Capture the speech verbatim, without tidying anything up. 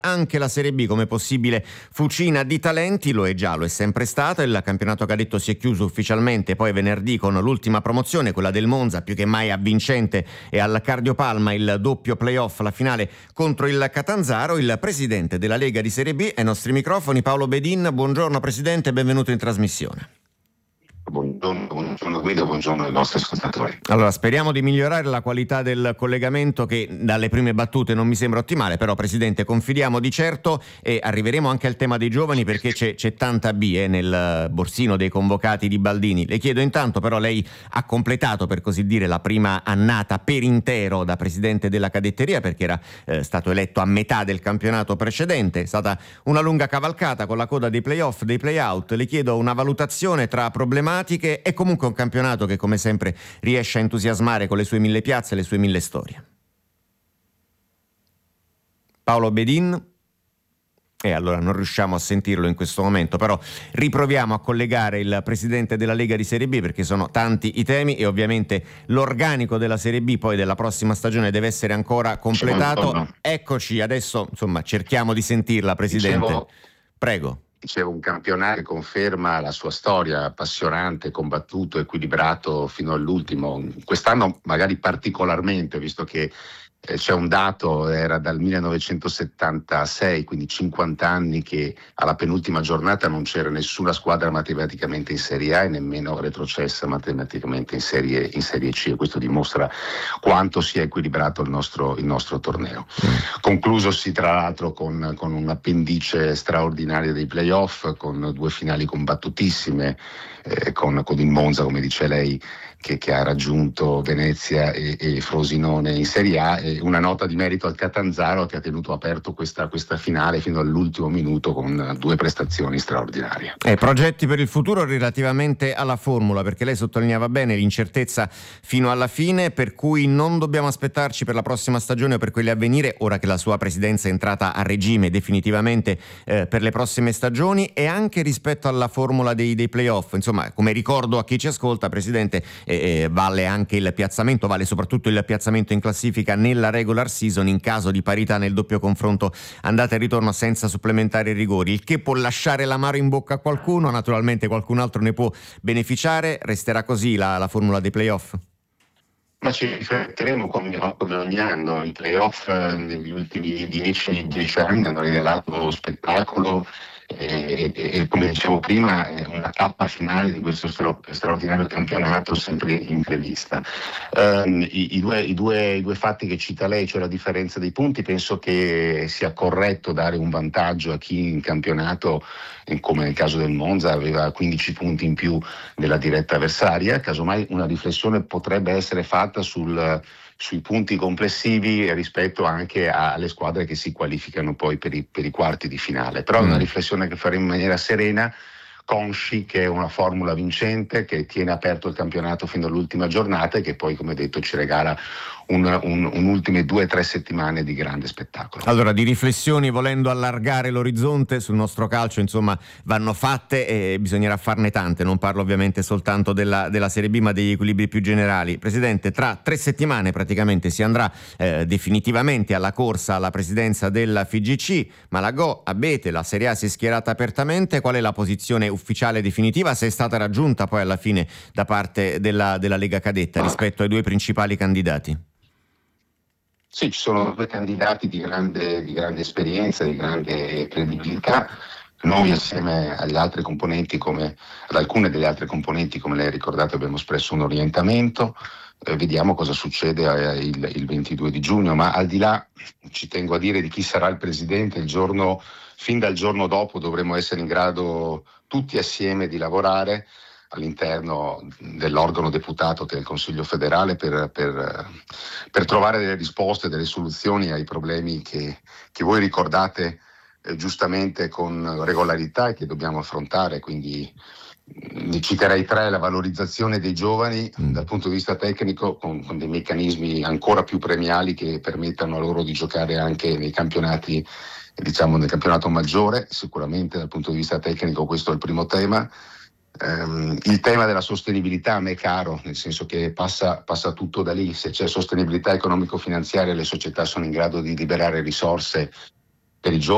anche la Serie B come possibile fucina di talenti. Lo è già, lo è sempre stata. Il campionato cadetto si è chiuso ufficialmente poi venerdì con l'ultima promozione, quella del Monza, più che mai avvincente, e al Cardiopalma il doppio playoff, la finale contro il Catanzaro. Il presidente della Lega di Serie B ai nostri microfoni, Paolo Bedin. Buongiorno Presidente, benvenuto in trasmissione. Buongiorno, buongiorno Guido, buongiorno ai nostri ascoltatori. Allora, speriamo di migliorare la qualità del collegamento, che dalle prime battute non mi sembra ottimale, però Presidente confidiamo di certo, e arriveremo anche al tema dei giovani, perché c'è, c'è tanta B eh, nel borsino dei convocati di Baldini. Le chiedo intanto, però, lei ha completato, per così dire, la prima annata per intero da Presidente della cadetteria, perché era eh, stato eletto a metà del campionato precedente. È stata una lunga cavalcata con la coda dei playoff, dei playout. Le chiedo una valutazione tra problematiche e comunque un campionato che, come sempre, riesce a entusiasmare con le sue mille piazze e le sue mille storie. Paolo Bedin? E allora non riusciamo a sentirlo in questo momento, però riproviamo a collegare il presidente della Lega di Serie B, perché sono tanti i temi e ovviamente l'organico della Serie B poi della prossima stagione deve essere ancora completato. Eccoci, adesso insomma cerchiamo di sentirla, Presidente. Dicevo, Prego. Dicevo, un campionato che conferma la sua storia, appassionante, combattuto, equilibrato fino all'ultimo. Quest'anno magari particolarmente, visto che eh, c'è un dato, era dal millenovecentosettantasei, quindi cinquanta anni, che alla penultima giornata non c'era nessuna squadra matematicamente in Serie A e nemmeno retrocessa matematicamente in Serie, in serie C, e questo dimostra quanto sia equilibrato il nostro, il nostro torneo. Conclusosi tra l'altro con, con un appendice straordinario dei playoff, con due finali combattutissime, eh, con, con il Monza, come dice lei, Che, che ha raggiunto Venezia e, e Frosinone in Serie A, e una nota di merito al Catanzaro, che ha tenuto aperto questa, questa finale fino all'ultimo minuto con due prestazioni straordinarie. E progetti per il futuro relativamente alla formula, perché lei sottolineava bene l'incertezza fino alla fine, per cui non dobbiamo aspettarci per la prossima stagione o per quelle a venire, ora che la sua presidenza è entrata a regime definitivamente eh, per le prossime stagioni, e anche rispetto alla formula dei, dei playoff. Insomma, come ricordo a chi ci ascolta, Presidente, Eh, vale anche il piazzamento, vale soprattutto il piazzamento in classifica nella regular season in caso di parità nel doppio confronto andata e ritorno senza supplementari e rigori, il che può lasciare l'amaro in bocca a qualcuno. Naturalmente qualcun altro ne può beneficiare. Resterà così la, la formula dei playoff? Ma ci rifletteremo come, come ogni anno. I playoff eh, negli ultimi dieci, dieci anni hanno rivelato spettacolo e, e, e come dicevo prima è una tappa finale di questo stra- straordinario campionato sempre imprevista. Um, i, i, due, i, due, i due fatti che cita lei, cioè la differenza dei punti, penso che sia corretto dare un vantaggio a chi in campionato, come nel caso del Monza, aveva quindici punti in più della diretta avversaria. Casomai una riflessione potrebbe essere fatta sul sui punti complessivi rispetto anche alle squadre che si qualificano poi per i, per i quarti di finale. Però è una riflessione che faremo in maniera serena, consci che è una formula vincente, che tiene aperto il campionato fino all'ultima giornata e che poi, come detto, ci regala un, un, un ultime due o tre settimane di grande spettacolo. Allora, di riflessioni, volendo allargare l'orizzonte sul nostro calcio, insomma, vanno fatte e bisognerà farne tante. Non parlo ovviamente soltanto della, della Serie B, ma degli equilibri più generali. Presidente, tra tre settimane praticamente si andrà eh, definitivamente alla corsa alla presidenza della F I G C. Malagò, Abete, la Serie A si è schierata apertamente. Qual è la posizione ufficiale definitiva, se è stata raggiunta poi alla fine da parte della, della Lega Cadetta rispetto ai due principali candidati? Sì, ci sono due candidati di grande, di grande esperienza, di grande credibilità. Noi, assieme agli altri componenti, come ad alcune delle altre componenti, come lei ha ricordato, abbiamo espresso un orientamento. Eh, vediamo cosa succede eh, il, il ventidue di giugno, ma al di là, ci tengo a dire, di chi sarà il presidente, il giorno, fin dal giorno dopo dovremo essere in grado tutti assieme di lavorare all'interno dell'organo deputato che è il Consiglio federale per, per, per trovare delle risposte, delle soluzioni ai problemi che, che voi ricordate eh, giustamente con regolarità e che dobbiamo affrontare. Quindi ne citerei tre: la valorizzazione dei giovani dal punto di vista tecnico, con, con dei meccanismi ancora più premiali che permettano loro di giocare anche nei campionati, diciamo nel campionato maggiore. Sicuramente dal punto di vista tecnico questo è il primo tema. Um, il tema della sostenibilità a me è caro, nel senso che passa, passa tutto da lì. Se c'è sostenibilità economico-finanziaria, le società sono in grado di liberare risorse per i giovani.